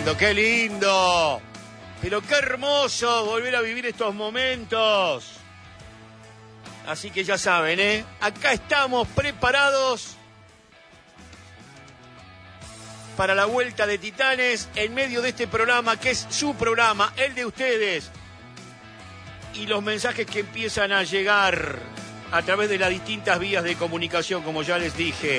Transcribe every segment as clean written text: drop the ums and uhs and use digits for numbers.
lindo, qué lindo. Pero qué hermoso volver a vivir estos momentos. Así que ya saben, acá estamos preparados para la vuelta de Titanes en medio de este programa, que es su programa, el de ustedes. Y los mensajes que empiezan a llegar a través de las distintas vías de comunicación, como ya les dije.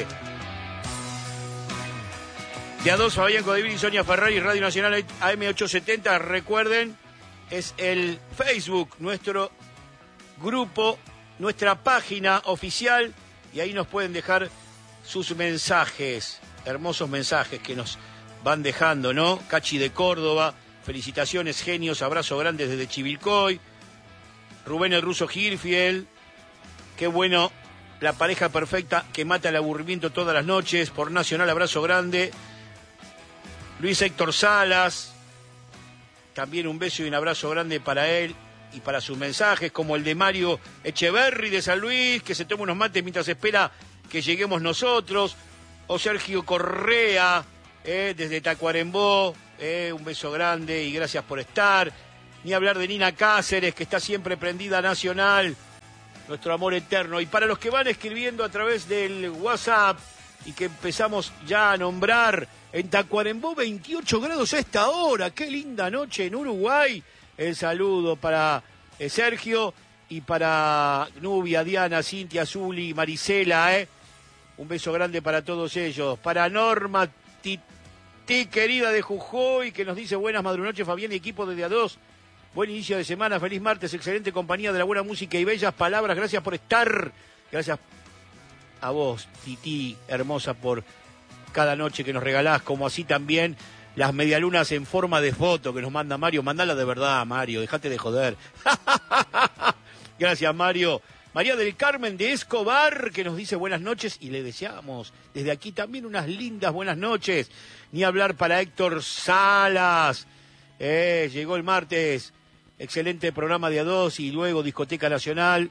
De A2, Fabián Codevil y Sonia Ferrari, Radio Nacional AM870. Recuerden, es el Facebook, nuestro grupo, nuestra página oficial, y ahí nos pueden dejar sus mensajes, hermosos mensajes que nos van dejando, ¿no? Cachi de Córdoba, felicitaciones, genios, abrazo grande desde Chivilcoy. Rubén el Ruso Hirfield, qué bueno, la pareja perfecta que mata el aburrimiento todas las noches, por Nacional, abrazo grande. Luis Héctor Salas, también un beso y un abrazo grande para él y para sus mensajes, como el de Mario Echeverri de San Luis, que se toma unos mates mientras espera que lleguemos nosotros, o Sergio Correa, desde Tacuarembó, un beso grande y gracias por estar. Ni hablar de Nina Cáceres, que está siempre prendida a Nacional, nuestro amor eterno. Y para los que van escribiendo a través del WhatsApp y que empezamos ya a nombrar, en Tacuarembó 28 grados a esta hora, qué linda noche en Uruguay. El saludo para Sergio y para Nubia, Diana, Cintia, Zuli, Marisela, un beso grande para todos ellos. Para Norma Titi, querida de Jujuy, que nos dice buenas madrunoches, Fabián y equipo de A2. Buen inicio de semana, feliz martes, excelente compañía de la buena música y bellas palabras. Gracias por estar. Gracias a vos, Titi, hermosa, por cada noche que nos regalás, como así también las medialunas en forma de foto que nos manda Mario. Mandala de verdad, Mario, dejate de joder. Gracias, Mario. María del Carmen de Escobar, que nos dice buenas noches y le deseamos desde aquí también unas lindas buenas noches. Ni hablar para Héctor Salas. Llegó el martes, excelente programa de A2 y luego Discoteca Nacional.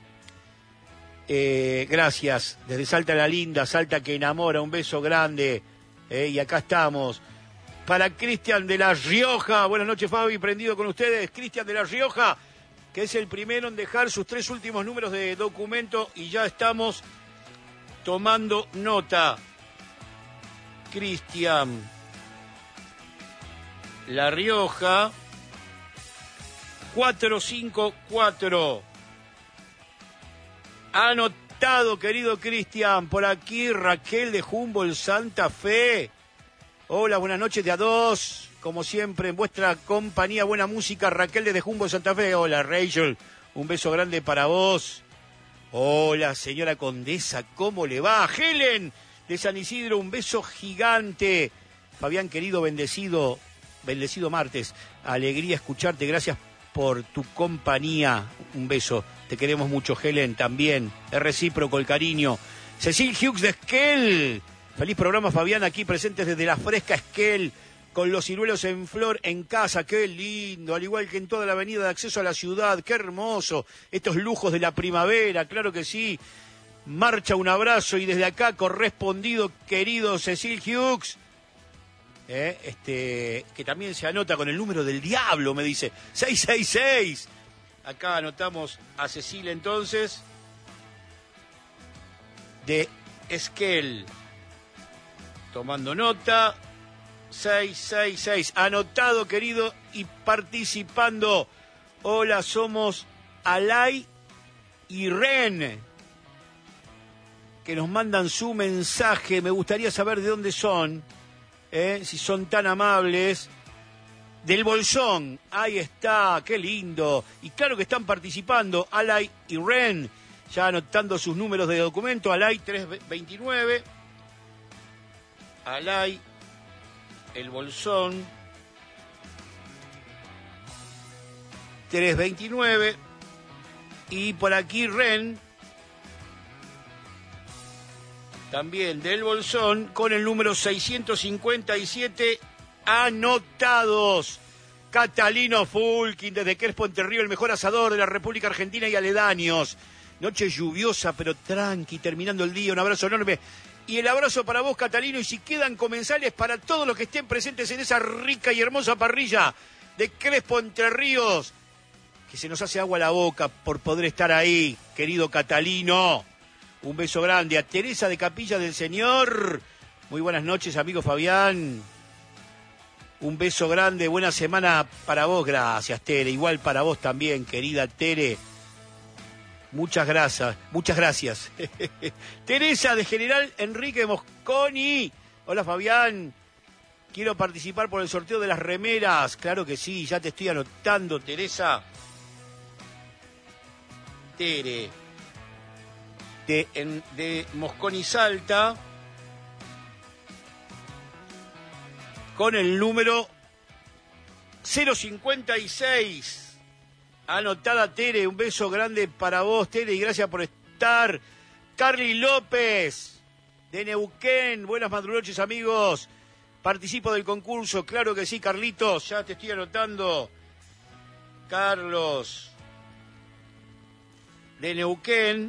Gracias, desde Salta la Linda, Salta que enamora, un beso grande. Y acá estamos. Para Cristian de La Rioja, buenas noches Fabi, prendido con ustedes. Cristian de La Rioja, que es el primero en dejar sus 3 últimos números de documento y ya estamos tomando nota. Cristian La Rioja, 454. Anotado, querido Cristian. Por aquí Raquel de Humboldt, Santa Fe. Hola, buenas noches de A2. Como siempre, en vuestra compañía, buena música. Raquel de Humboldt, Santa Fe. Hola, Rachel. Un beso grande para vos. Hola, señora condesa. ¿Cómo le va? Helen de San Isidro. Un beso gigante. Fabián, querido, bendecido martes. Alegría escucharte. Gracias por tu compañía. Un beso. Te queremos mucho, Helen, también. Es recíproco el cariño. Cecil Hughes de Esquel. Feliz programa, Fabián, aquí presentes desde la fresca Esquel, con los ciruelos en flor en casa. Qué lindo, al igual que en toda la avenida de acceso a la ciudad. Qué hermoso. Estos lujos de la primavera, claro que sí. Marcha un abrazo y desde acá correspondido, querido Cecil Hughes. Que también se anota con el número del diablo, me dice. 666. Acá anotamos a Cecil entonces, de Esquel. Tomando nota, 666. Anotado, querido, y participando. Hola, somos Alay y Ren, que nos mandan su mensaje. Me gustaría saber de dónde son, si son tan amables. Del Bolsón, ahí está, qué lindo. Y claro que están participando, Alay y Ren, ya anotando sus números de documento. Alay 329, Alay, el Bolsón 329, y por aquí Ren, también del Bolsón, con el número 657, anotados. Catalino Fulkin, desde Crespo, Entre Ríos, el mejor asador de la República Argentina y aledaños. Noche lluviosa, pero tranqui, terminando el día. Un abrazo enorme. Y el abrazo para vos, Catalino, y si quedan comensales para todos los que estén presentes en esa rica y hermosa parrilla de Crespo Entre Ríos, que se nos hace agua a la boca por poder estar ahí, querido Catalino. Un beso grande a Teresa de Capilla del Señor. Muy buenas noches, amigo Fabián. Un beso grande, buena semana para vos, gracias, Tere. Igual para vos también, querida Tere. Muchas gracias. Teresa de General Enrique Mosconi. Hola, Fabián. Quiero participar por el sorteo de las remeras. Claro que sí, ya te estoy anotando, Teresa. Tere. De Mosconi Salta. Con el número 056. Anotada, Tere, un beso grande para vos, Tere, y gracias por estar. Carly López, de Neuquén, buenas madrugoches, amigos. Participo del concurso, claro que sí, Carlitos, ya te estoy anotando. Carlos, de Neuquén,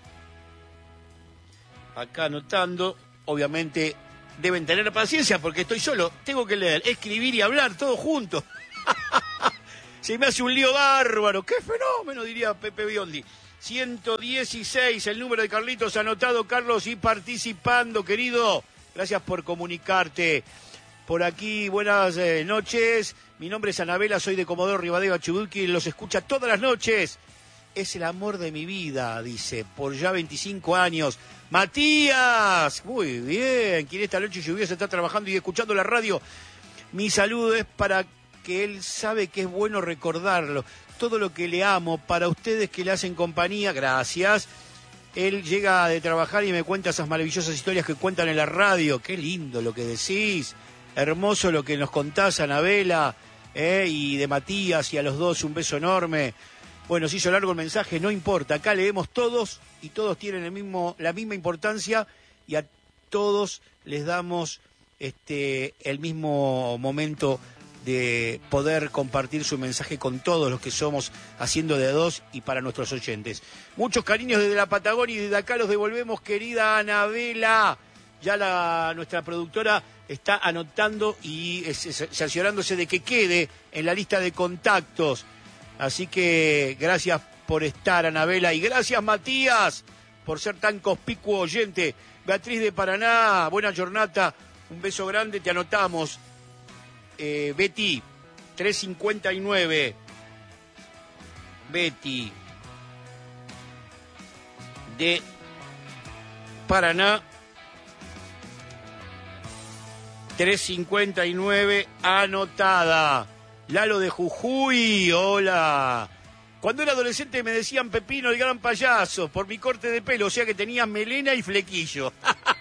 acá anotando, obviamente deben tener paciencia porque estoy solo, tengo que leer, escribir y hablar, todo junto. Se me hace un lío bárbaro. ¡Qué fenómeno!, diría Pepe Biondi. 116, el número de Carlitos anotado, Carlos, y participando, querido. Gracias por comunicarte. Por aquí, buenas noches. Mi nombre es Anabela, soy de Comodoro Rivadavia, Chubut, y los escucha todas las noches. Es el amor de mi vida, dice, por ya 25 años. Matías, muy bien, quien esta noche lluviosa está trabajando y escuchando la radio. Mi saludo es para que él sabe que es bueno recordarlo. Todo lo que le amo, para ustedes que le hacen compañía, gracias. Él llega de trabajar y me cuenta esas maravillosas historias que cuentan en la radio. Qué lindo lo que decís, hermoso lo que nos contás, Anabela, y de Matías, y a los dos un beso enorme. Bueno, se hizo largo el mensaje, no importa, acá leemos todos y todos tienen la misma importancia y a todos les damos el mismo momento de poder compartir su mensaje con todos los que somos haciendo de a dos y para nuestros oyentes. Muchos cariños desde la Patagonia y desde acá los devolvemos, querida Anabela. Ya nuestra productora está anotando y cerciorándose de que quede en la lista de contactos. Así que gracias por estar, Anabela, y gracias, Matías, por ser tan conspicuo oyente. Beatriz de Paraná, buena jornada, un beso grande, te anotamos. Betty, 359. Betty de Paraná, 359, anotada. Lalo de Jujuy, hola. Cuando era adolescente me decían Pepino el gran payaso por mi corte de pelo, o sea que tenía melena y flequillo.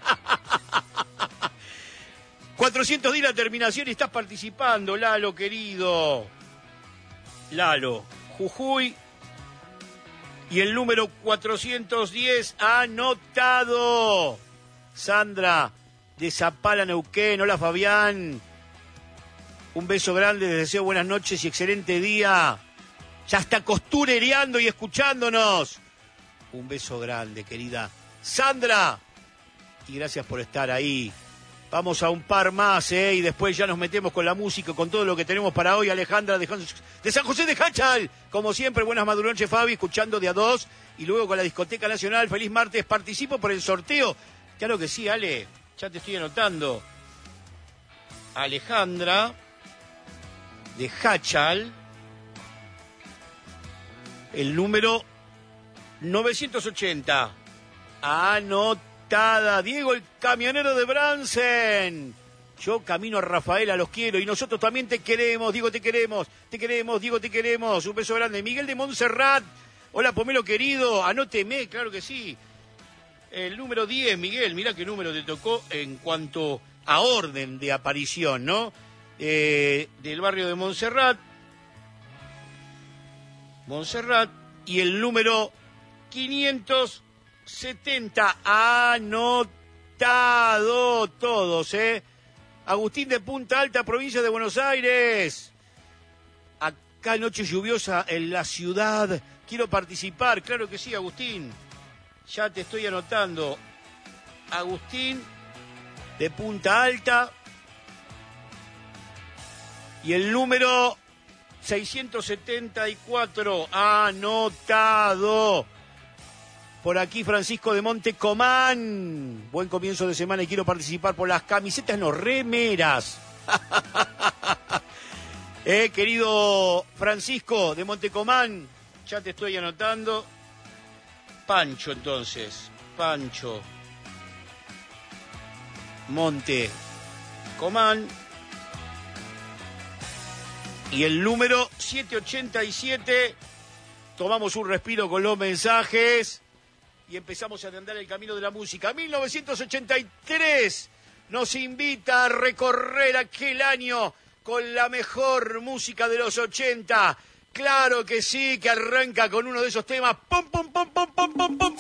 400 días la terminación y estás participando, Lalo, querido. Lalo, Jujuy. Y el número 410 anotado. Sandra, de Zapala, Neuquén. Hola, Fabián. Un beso grande, les deseo buenas noches y excelente día. Ya está costurereando y escuchándonos. Un beso grande, querida Sandra. Y gracias por estar ahí. Vamos a un par más, y después ya nos metemos con la música, con todo lo que tenemos para hoy. Alejandra de San José de Hachal. Como siempre, buenas madrugoches, Fabi, escuchando de a dos. Y luego con la Discoteca Nacional. Feliz martes, participo por el sorteo. Claro que sí, Ale, ya te estoy anotando. Alejandra de Hachal. El número 980. Anotado. Diego, el camionero de Bransen. Yo camino a Rafaela, los quiero y nosotros también te queremos. Diego, te queremos, Diego, te queremos. Un beso grande. Miguel de Montserrat. Hola, Pomelo querido, anóteme, claro que sí. El número 10, Miguel, mirá qué número te tocó en cuanto a orden de aparición, ¿no? Del barrio de Montserrat. Y el número 570, anotado todos, Agustín de Punta Alta, provincia de Buenos Aires. Acá noche lluviosa en la ciudad. Quiero participar, claro que sí, Agustín. Ya te estoy anotando. Agustín de Punta Alta. Y el número 674, anotado. Por aquí Francisco de Montecomán. Buen comienzo de semana y quiero participar por las camisetas, no, remeras. Querido Francisco de Montecomán, ya te estoy anotando. Pancho entonces, Pancho Montecomán. Y el número 787, tomamos un respiro con los mensajes y empezamos a andar el camino de la música. 1983 nos invita a recorrer aquel año con la mejor música de los 80. Claro que sí, que arranca con uno de esos temas. ¡Pum, pum, pum, pum, pum, pum, pum!